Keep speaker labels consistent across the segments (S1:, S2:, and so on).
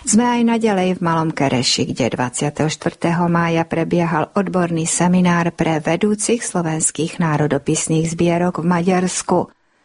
S1: Sme aj naďalej v Malom Kereši, kde 24. mája prebiehal odborný seminár pre vedúcich slovenských národopisných zbierok v Maďarsku.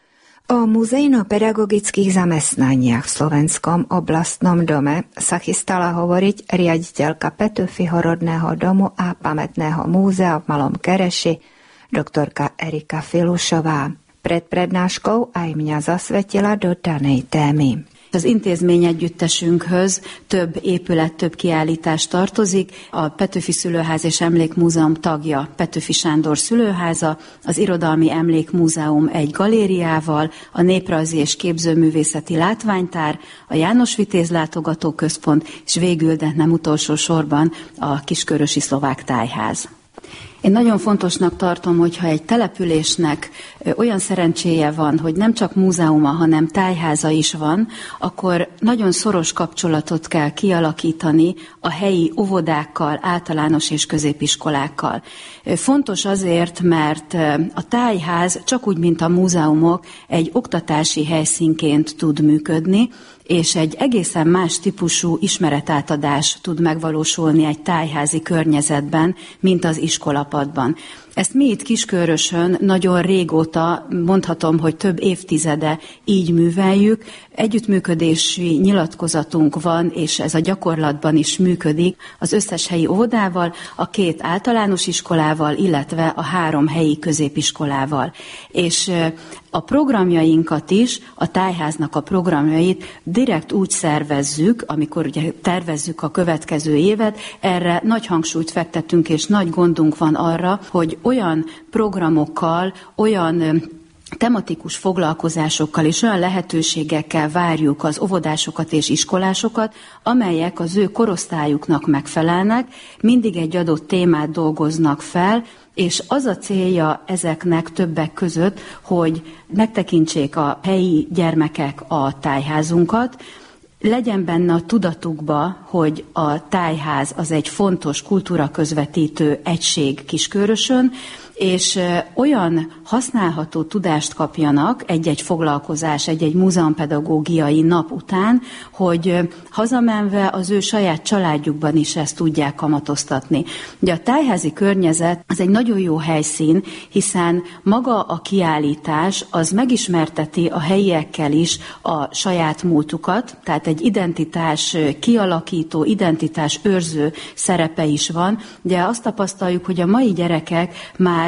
S1: O muzejno-pedagogických zamestnaniach v Slovenskom oblastnom dome sa chystala hovoriť riaditeľka Petőfiho rodného domu a pamätného múzea v Malom Kereši, doktorka Erika Filušová. Pred prednáškou aj mňa zasvetila do danej témy.
S2: Az intézményegyüttesünkhöz több épület, több kiállítás tartozik. A Petőfi Szülőház és Emlékmúzeum tagja Petőfi Sándor Szülőháza, az Irodalmi Emlékmúzeum egy galériával, a Néprajzi és Képzőművészeti Látványtár, a János Vitéz Látogatóközpont, és végül, de nem utolsó sorban a Kiskörösi Szlovák Tájház. Én nagyon fontosnak tartom, hogyha egy településnek olyan szerencséje van, hogy nem csak múzeuma, hanem tájháza is van, akkor nagyon szoros kapcsolatot kell kialakítani a helyi óvodákkal, általános és középiskolákkal. Fontos azért, mert a tájház csak úgy, mint a múzeumok egy oktatási helyszínként tud működni, és egy egészen más típusú ismeretátadás tud megvalósulni egy tájházi környezetben, mint az iskolapadban. Ezt mi itt Kiskörösön nagyon régóta, mondhatom, hogy több évtizede így műveljük. Együttműködési nyilatkozatunk van, és ez a gyakorlatban is működik az összes helyi óvodával, a 2 általános iskolával, illetve a 3 helyi középiskolával. És a programjainkat is, a tájháznak a programjait direkt úgy szervezzük, amikor ugye tervezzük a következő évet, erre nagy hangsúlyt fektetünk, és nagy gondunk van arra, hogy olyan programokkal, olyan tematikus foglalkozásokkal és olyan lehetőségekkel várjuk az óvodásokat és iskolásokat, amelyek az ő korosztályuknak megfelelnek, mindig egy adott témát dolgoznak fel, és az a célja ezeknek többek között, hogy megtekintsék a helyi gyermekek a tájházunkat, legyen benne a tudatukba, hogy a tájház az egy fontos kultúraközvetítő egység Kiskörösön, és olyan használható tudást kapjanak egy-egy foglalkozás, egy-egy múzeumpedagógiai nap után, hogy hazamenve az ő saját családjukban is ezt tudják kamatoztatni. Ugye a tájházi környezet az egy nagyon jó helyszín, hiszen maga a kiállítás az megismerteti a helyiekkel is a saját múltukat, tehát egy identitás kialakító, identitás őrző szerepe is van. Ugye azt tapasztaljuk, hogy a mai gyerekek már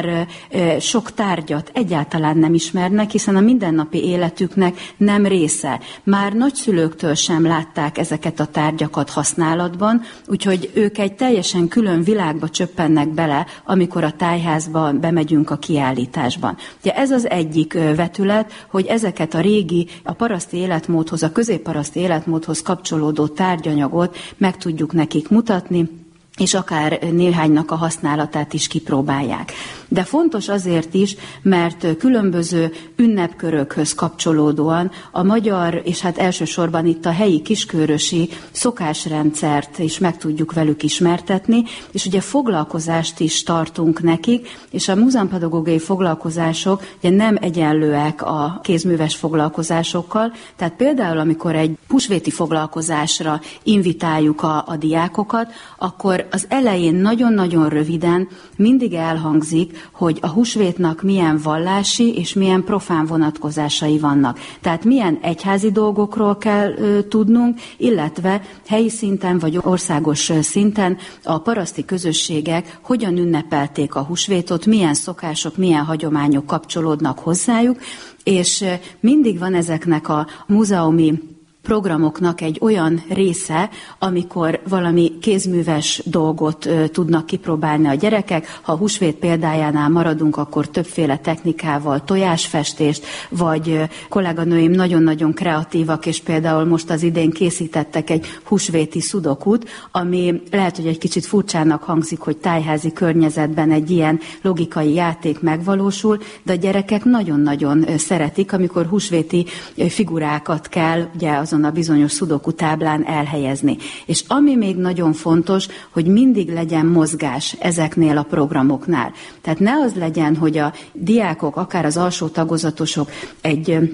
S2: sok tárgyat egyáltalán nem ismernek, hiszen a mindennapi életüknek nem része. Már nagyszülőktől sem látták ezeket a tárgyakat használatban, úgyhogy ők egy teljesen külön világba csöppennek bele, amikor a tájházba bemegyünk a kiállításban. Ugye ez az egyik vetület, hogy ezeket a régi, a paraszti életmódhoz, a középparaszti életmódhoz kapcsolódó tárgyanyagot meg tudjuk nekik mutatni, és akár néhánynak a használatát is kipróbálják. De fontos azért is, mert különböző ünnepkörökhöz kapcsolódóan a magyar, és hát elsősorban itt a helyi kiskörösi szokásrendszert is meg tudjuk velük ismertetni, és ugye foglalkozást is tartunk nekik, és a múzeumpedagógiai foglalkozások ugye nem egyenlőek a kézműves foglalkozásokkal, tehát például amikor egy húsvéti foglalkozásra invitáljuk a diákokat, akkor az elején nagyon-nagyon röviden mindig elhangzik, hogy a húsvétnak milyen vallási és milyen profán vonatkozásai vannak. Tehát milyen egyházi dolgokról kell tudnunk, illetve helyi szinten vagy országos szinten a paraszti közösségek hogyan ünnepelték a húsvétot, milyen szokások, milyen hagyományok kapcsolódnak hozzájuk, és mindig van ezeknek a múzeumi programoknak egy olyan része, amikor valami kézműves dolgot tudnak kipróbálni a gyerekek. Ha a húsvét példájánál maradunk, akkor többféle technikával tojásfestést, vagy kolléganőim nagyon-nagyon kreatívak, és például most az idén készítettek egy húsvéti szudokut, ami lehet, hogy egy kicsit furcsának hangzik, hogy tájházi környezetben egy ilyen logikai játék megvalósul, de a gyerekek nagyon-nagyon szeretik, amikor húsvéti figurákat kell ugye azon a bizonyos szudoku táblán elhelyezni. És ami még nagyon fontos, hogy mindig legyen mozgás ezeknél a programoknál. Tehát ne az legyen, hogy a diákok, akár az alsó tagozatosok egy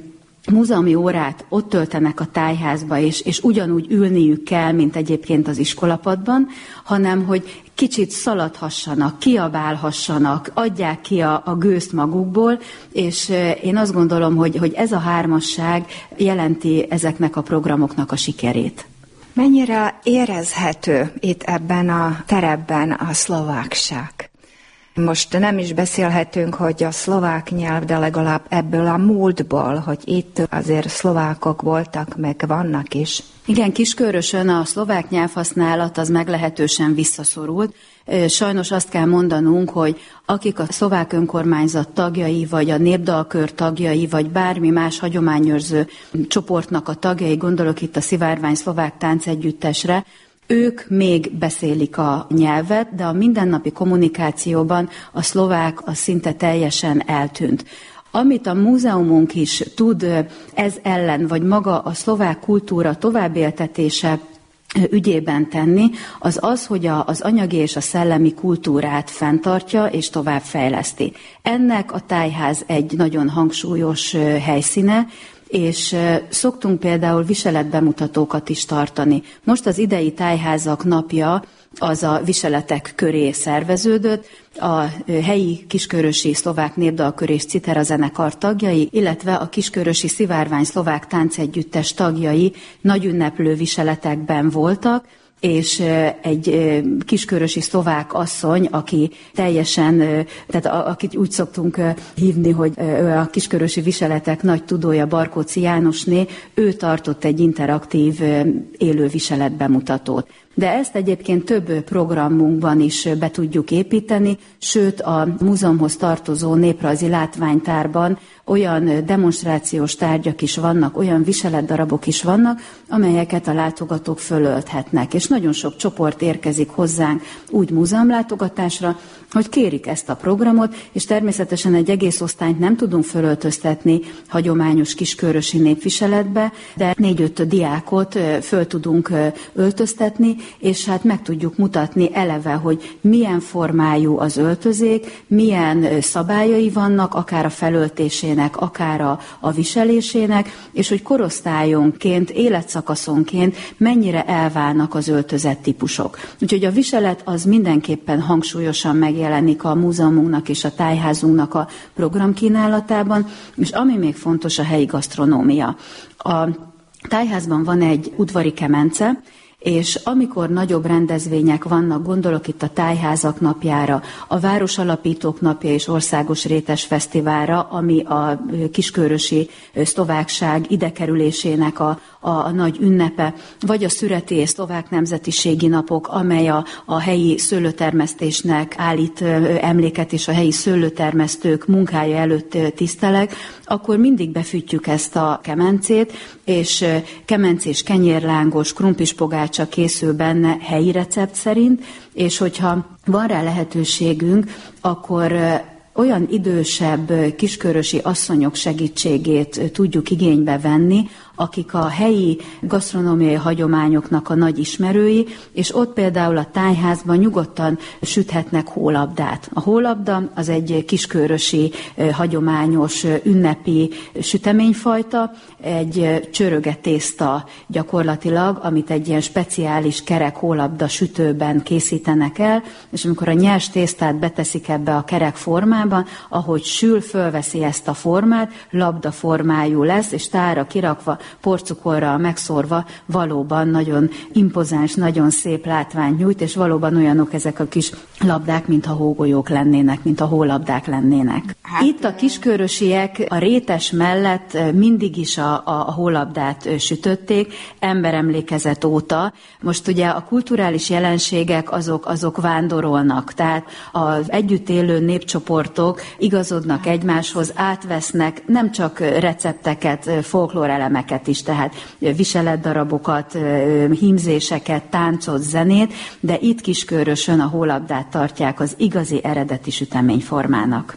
S2: múzeumi órát ott töltenek a tájházba, és ugyanúgy ülniük kell, mint egyébként az iskolapadban, hanem hogy kicsit szaladhassanak, kiabálhassanak, adják ki a gőzt magukból, és én azt gondolom, hogy ez a hármasság jelenti ezeknek a programoknak a sikerét.
S1: Mennyire érezhető itt ebben a terepben a szlovákság? Most nem is beszélhetünk, hogy a szlovák nyelv, de legalább ebből a múltból, hogy itt azért szlovákok voltak, meg vannak is.
S2: Igen, Kiskörösön a szlovák nyelvhasználat az meglehetősen visszaszorult. Sajnos azt kell mondanunk, hogy akik a szlovák önkormányzat tagjai, vagy a népdalkör tagjai, vagy bármi más hagyományőrző csoportnak a tagjai, gondolok itt a Szivárvány Szlovák Táncegyüttesre, ők még beszélik a nyelvet, de a mindennapi kommunikációban a szlovák az szinte teljesen eltűnt. Amit a múzeumunk is tud ez ellen, vagy maga a szlovák kultúra továbbéltetése ügyében tenni, az az, hogy az anyagi és a szellemi kultúrát fenntartja és továbbfejleszti. Ennek a tájház egy nagyon hangsúlyos helyszíne, és szoktunk például viseletbemutatókat is tartani. Most az idei tájházak napja az a viseletek köré szerveződött, a helyi kiskörösi szlovák népdalkör és citerazenekar tagjai, illetve a kiskörösi Szivárvány Szlovák Táncegyüttes tagjai nagyünneplő viseletekben voltak, és egy kiskörösi szlovák asszony, aki teljesen, tehát akit úgy szoktunk hívni, hogy a kiskörösi viseletek nagy tudója, Barkóczy Jánosné, ő tartott egy interaktív élő viseletbemutatót. De ezt egyébként több programunkban is be tudjuk építeni, sőt a múzeumhoz tartozó néprajzi látványtárban olyan demonstrációs tárgyak is vannak, olyan viseletdarabok is vannak, amelyeket a látogatók fölölthetnek. És nagyon sok csoport érkezik hozzánk úgy múzeumlátogatásra, hogy kérik ezt a programot, és természetesen egy egész osztályt nem tudunk fölöltöztetni hagyományos kiskörösi népviseletbe, de 4-5 diákot föl tudunk öltöztetni, és hát meg tudjuk mutatni eleve, hogy milyen formájú az öltözék, milyen szabályai vannak, akár a felöltésének, akár a viselésének, és hogy korosztályonként, életszakaszonként mennyire elválnak az öltözet típusok. Úgyhogy a viselet az mindenképpen hangsúlyosan megjelenik a múzeumunknak és a tájházunknak a programkínálatában, és ami még fontos, a helyi gasztronómia. A tájházban van egy udvari kemence, és amikor nagyobb rendezvények vannak, gondolok itt a tájházak napjára, a Városalapítók napja és Országos Rétes Fesztiválra, ami a kiskörösi szlovákság idekerülésének a nagy ünnepe, vagy a szüreti és szlovák nemzetiségi napok, amely a helyi szőlőtermesztésnek állít emléket, és a helyi szőlőtermesztők munkája előtt tiszteleg, akkor mindig befűtjük ezt a kemencét, és kemencés kenyérlángos, krumplispogálcsa készül benne helyi recept szerint, és hogyha van rá lehetőségünk, akkor olyan idősebb kiskörösi asszonyok segítségét tudjuk igénybe venni, akik a helyi gasztronómiai hagyományoknak a nagy ismerői, és ott például a tájházban nyugodtan süthetnek hólabdát. A hólabda az egy kiskörösi hagyományos ünnepi süteményfajta, egy csöröge tészta gyakorlatilag, amit egy ilyen speciális kerek hólabda sütőben készítenek el, és amikor a nyers tésztát beteszik ebbe a kerek formában, ahogy sül, fölveszi ezt a formát, labda formájú lesz, és tálra kirakva, porcukorral megszórva valóban nagyon impozáns, nagyon szép látványt nyújt, és valóban olyanok ezek a kis labdák, mintha hógolyók lennének, mintha hólabdák lennének. Itt a kiskörösiek a rétes mellett mindig is a hólabdát sütötték, emberemlékezet óta. Most ugye a kulturális jelenségek azok vándorolnak, tehát az együtt élő népcsoportok igazodnak egymáshoz, átvesznek nem csak recepteket, folklórelemeket is, tehát viseletdarabokat, hímzéseket, táncot, zenét, de itt Kiskörösön a hólabdát tartják az igazi eredeti süteményformának.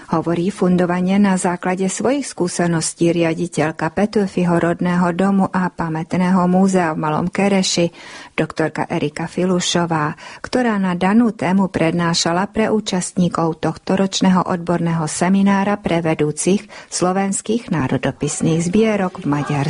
S1: Hovorí fundovane na základe svojich skúseností riaditeľka Petőfiho rodného domu a pamätného múzea v Malom Kereši, doktorka Erika Filušová, ktorá na danú tému prednášala pre účastníkov tohtoročného odborného seminára pre vedúcich slovenských národopisných zbierok v Maďarsku.